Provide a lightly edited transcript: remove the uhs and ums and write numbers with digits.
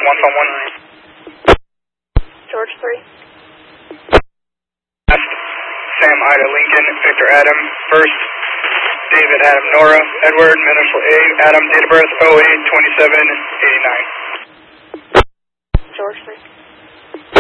Greg 1 phone 1. George 3. Sam Ida Lincoln, Victor Adam, first. David Adam Nora, Edward, initial A, Adam, date of birth 08-27-89. George 3.